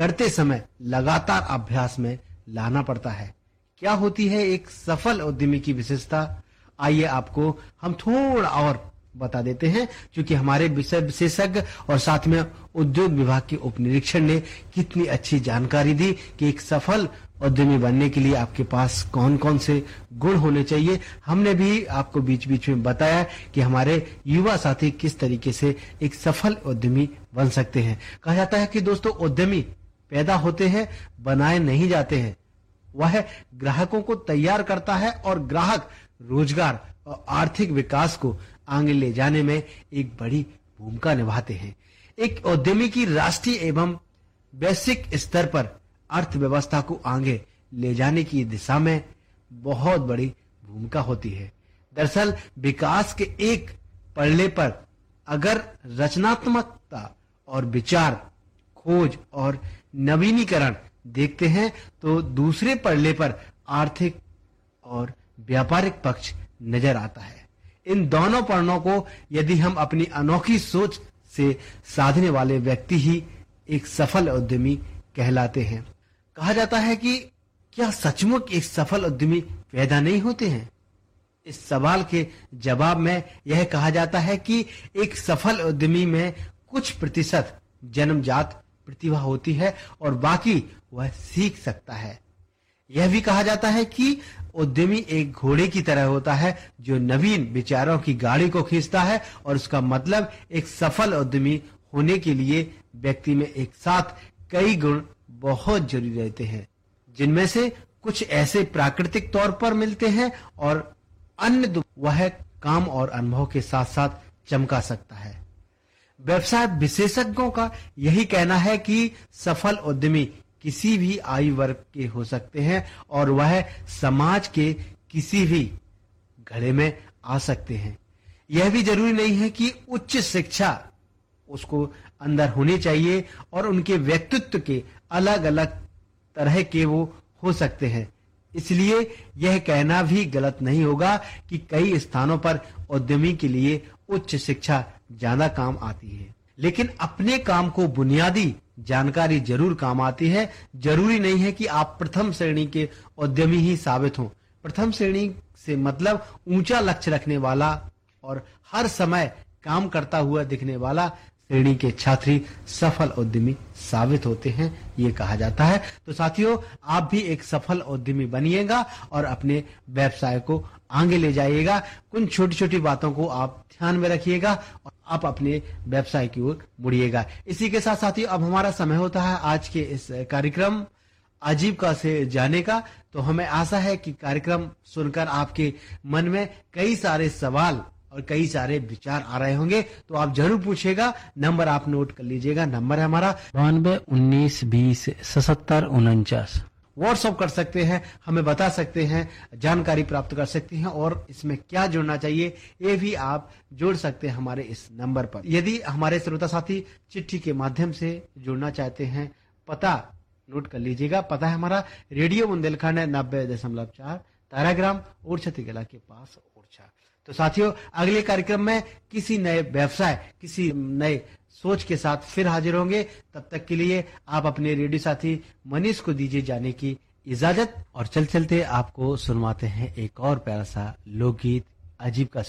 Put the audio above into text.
करते समय लगातार अभ्यास में लाना पड़ता है। क्या होती है एक सफल उद्यमी की विशेषता? आइए आपको हम थोड़ा और बता देते हैं, क्योंकि हमारे विषय विशेषज्ञ और साथ में उद्योग विभाग के उप निरीक्षक ने कितनी अच्छी जानकारी दी कि एक सफल उद्यमी बनने के लिए आपके पास कौन कौन से गुण होने चाहिए। हमने भी आपको बीच बीच में बताया कि हमारे युवा साथी किस तरीके से एक सफल उद्यमी बन सकते हैं। कहा जाता है कि दोस्तों, उद्यमी पैदा होते हैं, बनाए नहीं जाते हैं। वह ग्राहकों को तैयार करता है और ग्राहक रोजगार और आर्थिक विकास को आगे ले जाने में एक बड़ी भूमिका निभाते हैं। एक उद्यमी की राष्ट्रीय एवं वैश्विक स्तर पर अर्थव्यवस्था को आगे ले जाने की दिशा में बहुत बड़ी भूमिका होती है। दरअसल विकास के एक पड़ले पर अगर रचनात्मकता और विचार, खोज और नवीनीकरण देखते हैं तो दूसरे पड़ले पर आर्थिक और व्यापारिक पक्ष नजर आता है। इन दोनों पड़ों को यदि हम अपनी अनोखी सोच से साधने वाले व्यक्ति ही एक सफल उद्यमी कहलाते हैं। कहा जाता है कि क्या सचमुच एक सफल उद्यमी पैदा नहीं होते हैं? इस सवाल के जवाब में यह कहा जाता है कि एक सफल उद्यमी में कुछ प्रतिशत जन्मजात प्रतिभा होती है और बाकी वह सीख सकता है। यह भी कहा जाता है कि उद्यमी एक घोड़े की तरह होता है जो नवीन विचारों की गाड़ी को खींचता है, और उसका मतलब एक सफल उद्यमी होने के लिए व्यक्ति में एक साथ कई गुण बहुत जरूरी रहते हैं, जिनमें से कुछ ऐसे प्राकृतिक तौर पर मिलते हैं और अन्य वह काम और अनुभव के साथ साथ चमका सकता है। व्यवसाय विशेषज्ञों का यही कहना है कि सफल उद्यमी किसी भी आयु वर्ग के हो सकते हैं और वह समाज के किसी भी घड़े में आ सकते हैं। यह भी जरूरी नहीं है कि उच्च शिक्षा उसको अंदर होनी चाहिए और उनके व्यक्तित्व के अलग अलग तरह के वो हो सकते हैं। इसलिए यह कहना भी गलत नहीं होगा कि कई स्थानों पर उद्यमी के लिए उच्च शिक्षा ज्यादा काम आती है, लेकिन अपने काम को बुनियादी जानकारी जरूर काम आती है। जरूरी नहीं है कि आप प्रथम श्रेणी के उद्यमी ही साबित हों। प्रथम श्रेणी से मतलब ऊंचा लक्ष्य रखने वाला और हर समय काम करता हुआ दिखने वाला श्रेणी के छात्री सफल उद्यमी साबित होते हैं, ये कहा जाता है। तो साथियों, आप भी एक सफल उद्यमी बनिएगा और अपने व्यवसाय को आगे ले जाइएगा। कुछ छोटी छोटी बातों को आप ध्यान में रखिएगा और आप अपने व्यवसाय की ओर मुड़िएगा। इसी के साथ साथियों, अब हमारा समय होता है आज के इस कार्यक्रम आजीविका से जाने का। तो हमें आशा है कि कार्यक्रम सुनकर आपके मन में कई सारे सवाल और कई सारे विचार आ रहे होंगे, तो आप जरूर पूछेगा। नंबर आप नोट कर लीजिएगा। नंबर है हमारा 92 19 20 77 49। व्हाट्सएप कर सकते हैं, हमें बता सकते हैं, जानकारी प्राप्त कर सकते हैं और इसमें क्या जोड़ना चाहिए ये भी आप जोड़ सकते हैं हमारे इस नंबर पर। यदि हमारे श्रोता साथी चिट्ठी के माध्यम से जुड़ना चाहते हैं, पता नोट कर लीजिएगा। पता है हमारा रेडियो बुंदेलखंड 90.4 ताराग्राम ओरछा कला के पास ओरछा। तो साथियों, अगले कार्यक्रम में किसी नए व्यवसाय, किसी नए सोच के साथ फिर हाजिर होंगे। तब तक के लिए आप अपने रेडियो साथी मनीष को दीजिए जाने की इजाजत और चलते आपको सुनवाते हैं एक और प्यारा सा लोकगीत आजीविका।